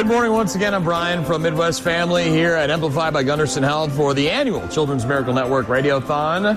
Good morning once again. I'm Brian from Midwest Family here at Amplify by Gunderson Health for the annual Children's Miracle Network Radiothon.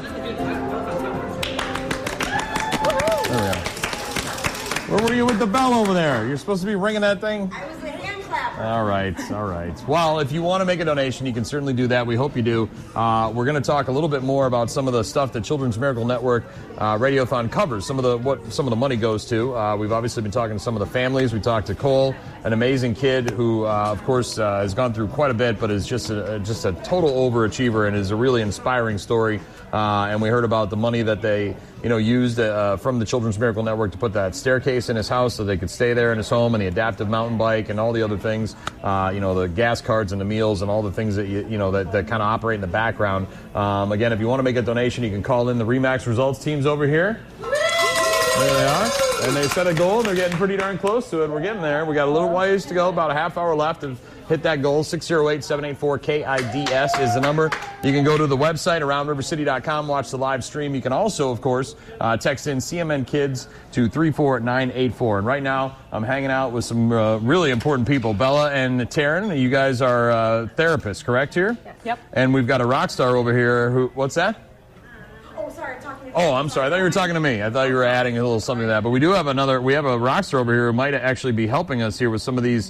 There we go. Where were you with the bell over there? You're supposed to be ringing that thing? I was a hand clapper. All right. Well, if you want to make a donation, you can certainly do that. We hope you do. We're going to talk a little bit more about some of the stuff that Children's Miracle Network Radiothon covers. Some of the money goes to. We've obviously been talking to some of the families. We talked to Cole, an amazing kid who, of course, has gone through quite a bit, but is just a total overachiever and is a really inspiring story. And we heard about the money that they, used from the Children's Miracle Network to put that staircase in his house so they could stay there in his home, and the adaptive mountain bike and all the other things, the gas cards and the meals and all the things that that kind of operate in the background. Again, if you want to make a donation, you can call in the RE/MAX results teams over here. There they are. And they set a goal. They're getting pretty darn close to it. We're getting there. We got a little ways to go, about a half hour left to hit that goal. 608-784-KIDS is the number. You can go to the website, aroundrivercity.com, watch the live stream. You can also, of course, text in CMN Kids to 34984. And right now, I'm hanging out with some really important people. Bella and Taryn, you guys are therapists, correct, here? Yep. And we've got a rock star over here who, what's that? I'm sorry. I thought you were talking to me. I thought you were adding a little something to that. But we have a rock star over here who might actually be helping us here with some of these,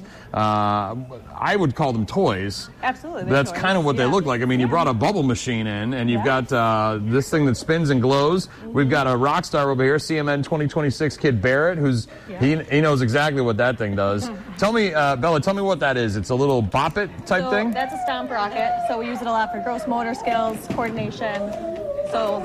I would call them toys. Absolutely. That's toys. kind of what they look like. I mean, you brought a bubble machine in, and you've got this thing that spins and glows. We've got a rock star over here, CMN 2026 kid Barrett, who's he knows exactly what that thing does. Tell me, Bella, tell me what that is. It's a little bop it type thing? That's a stomp rocket. So we use it a lot for gross motor skills, coordination. So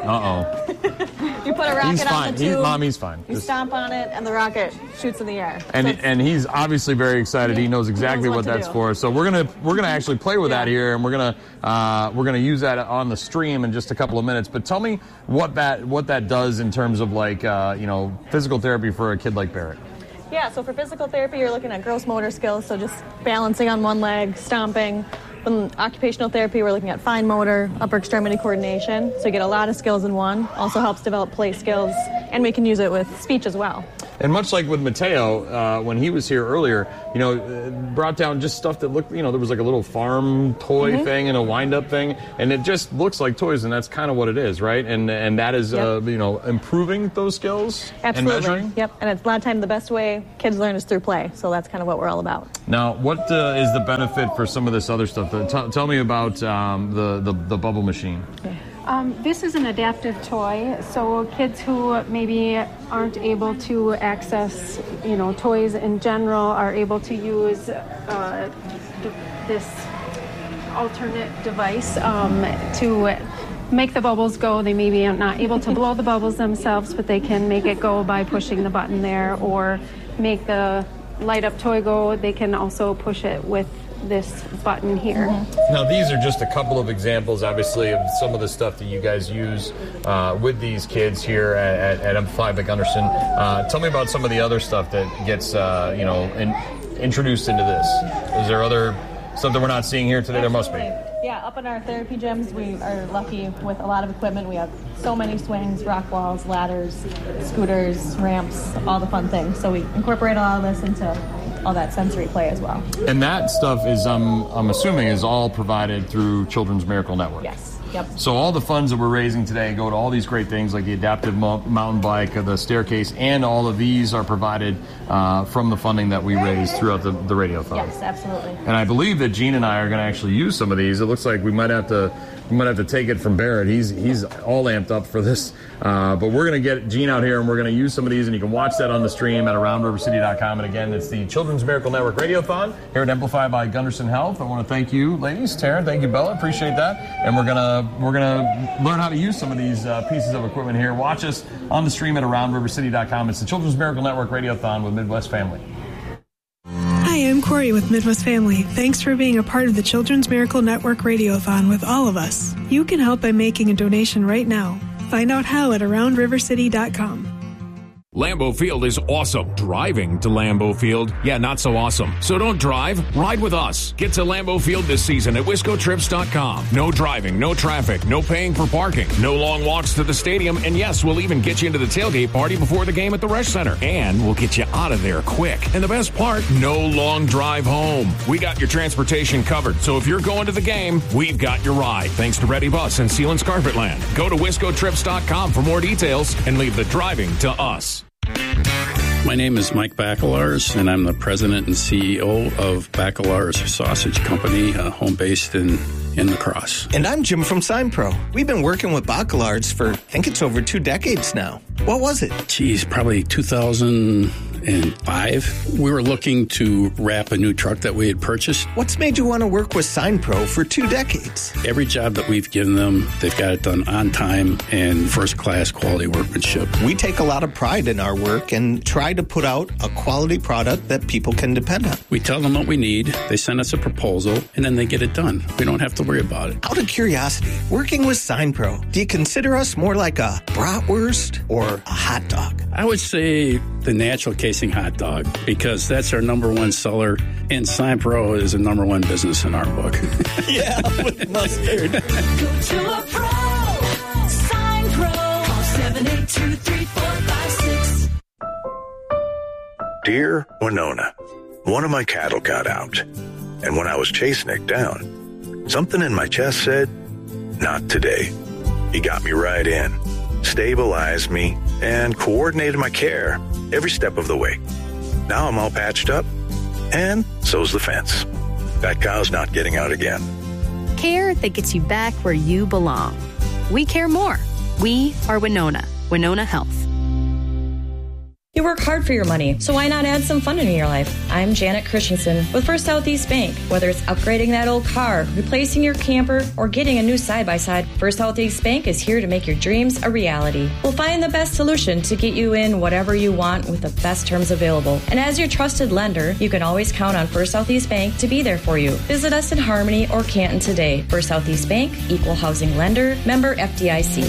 you put a rocket on the tube. He's fine. You stomp on it, and the rocket shoots in the air. And he's obviously very excited. He knows exactly what that's for. So we're gonna actually play with that here, and we're gonna use that on the stream in just a couple of minutes. But tell me what that does in terms of physical therapy for a kid like Barrett. Yeah. So for physical therapy, you're looking at gross motor skills. So just balancing on one leg, stomping. In occupational therapy, we're looking at fine motor, upper extremity coordination. So you get a lot of skills in one. Also helps develop play skills, and we can use it with speech as well. And much like with Mateo, when he was here earlier, brought down just stuff that looked, there was like a little farm toy thing and a wind-up thing, and it just looks like toys, and that's kind of what it is, right? And that is, improving those skills. Absolutely. And measuring. Yep. And it's a lot of time the best way kids learn is through play. So that's kind of what we're all about. Now, what is the benefit for some of this other stuff? Tell me about the bubble machine. Okay. This is an adaptive toy, so kids who maybe aren't able to access, toys in general are able to use this alternate device to make the bubbles go. They maybe are not able to blow the bubbles themselves, but they can make it go by pushing the button there, or make the light up toy go. They can also push it with this button here. Now, these are just a couple of examples, obviously, of some of the stuff that you guys use with these kids here at Amplify by Gunderson. Tell me about some of the other stuff that gets, introduced into this. Is there other stuff that we're not seeing here today? There must be. Yeah, up in our therapy gyms, we are lucky with a lot of equipment. We have so many swings, rock walls, ladders, scooters, ramps, all the fun things. So we incorporate all of this into all that sensory play as well. And that stuff is, I'm assuming, is all provided through Children's Miracle Network. Yes. Yep. So all the funds that we're raising today go to all these great things like the adaptive mountain bike, the staircase, and all of these are provided from the funding that we raise throughout the radiothon. Yes, absolutely. And I believe that Gene and I are going to actually use some of these. It looks like we might have to take it from Barrett. He's all amped up for this. But we're going to get Gene out here, and we're going to use some of these, and you can watch that on the stream at aroundrivercity.com. And again, it's the Children's Miracle Network Radiothon here at Amplify by Gunderson Health. I want to thank you, ladies. Taryn, thank you, Bella. Appreciate that. And we're gonna learn how to use some of these pieces of equipment here. Watch us on the stream at aroundrivercity.com. It's the Children's Miracle Network Radiothon with Midwest Family. Hi, I'm Corey with Midwest Family. Thanks for being a part of the Children's Miracle Network Radiothon with all of us. You can help by making a donation right now. Find out how at aroundrivercity.com. Lambeau Field is awesome. Driving to Lambeau Field, yeah, not so awesome. So don't drive, ride with us. Get to Lambeau Field this season at WiscoTrips.com. No driving, no traffic, no paying for parking, no long walks to the stadium, and yes, we'll even get you into the tailgate party before the game at the Resch Center. And we'll get you out of there quick. And the best part, no long drive home. We got your transportation covered, so if you're going to the game, we've got your ride. Thanks to Ready Bus and Sealands Carpetland. Go to WiscoTrips.com for more details and leave the driving to us. My name is Mike Bacelars, and I'm the president and CEO of Bacelars Sausage Company, home based in La Crosse. And I'm Jim from SignPro. We've been working with Bacelars for, I think it's over 2 decades now. What was it? Geez, probably 2005. We were looking to wrap a new truck that we had purchased. What's made you want to work with SignPro for 2 decades? Every job that we've given them, they've got it done on time and first-class quality workmanship. We take a lot of pride in our work and try to put out a quality product that people can depend on. We tell them what we need, they send us a proposal, and then they get it done. We don't have to worry about it. Out of curiosity, working with SignPro, do you consider us more like a bratwurst or a hot dog? I would say the natural casing hot dog, because that's our number one seller, and SignPro is a number one business in our book. Yeah, with mustard. Go to a pro. SignPro. Call 782-3456. Dear Winona, one of my cattle got out, and when I was chasing it down, something in my chest said, not today. He got me right in, stabilized me, and coordinated my care every step of the way. Now I'm all patched up, and so's the fence. That cow's not getting out again. Care that gets you back where you belong. We care more. We are Winona. Winona Health. You work hard for your money, so why not add some fun into your life? I'm Janet Christensen with First Southeast Bank. Whether it's upgrading that old car, replacing your camper, or getting a new side-by-side, First Southeast Bank is here to make your dreams a reality. We'll find the best solution to get you in whatever you want with the best terms available. And as your trusted lender, you can always count on First Southeast Bank to be there for you. Visit us in Harmony or Canton today. First Southeast Bank, Equal Housing Lender, member FDIC.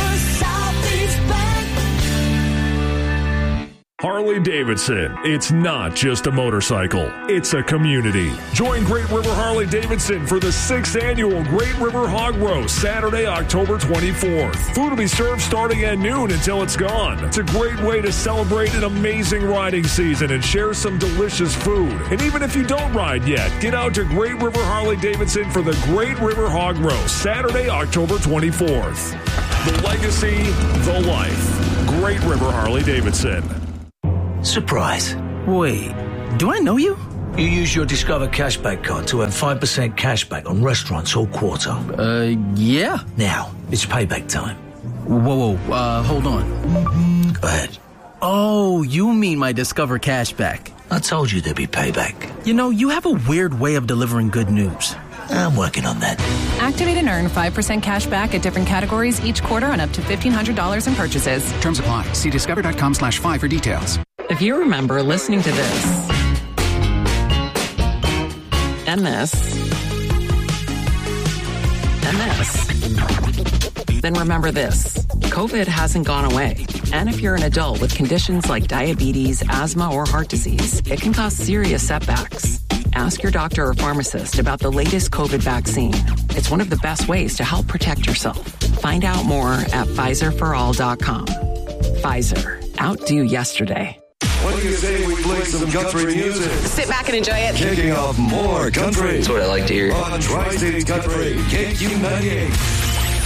Harley-Davidson. It's not just a motorcycle. It's a community. Join Great River Harley-Davidson for the 6th annual Great River Hog Roast, Saturday, October 24th. Food will be served starting at noon until it's gone. It's a great way to celebrate an amazing riding season and share some delicious food. And even if you don't ride yet, get out to Great River Harley-Davidson for the Great River Hog Roast, Saturday, October 24th. The legacy, the life. Great River Harley-Davidson. Surprise. Wait, do I know you? You use your Discover Cashback card to earn 5% cashback on restaurants all quarter. Yeah. Now, it's payback time. Whoa, hold on. Go ahead. Oh, you mean my Discover Cashback. I told you there'd be payback. You know, you have a weird way of delivering good news. I'm working on that. Activate and earn 5% cash back at different categories each quarter on up to $1,500 in purchases. Terms apply. See discover.com/5 for details. If you remember listening to this and this and this, then remember this. COVID hasn't gone away. And if you're an adult with conditions like diabetes, asthma, or heart disease, it can cause serious setbacks. Ask your doctor or pharmacist about the latest COVID vaccine. It's one of the best ways to help protect yourself. Find out more at PfizerForAll.com. Pfizer. Outdo yesterday. What do you say we play some country music? Sit back and enjoy it. Kicking off more country. That's what I like to hear. On Tri-State Country, KQ98.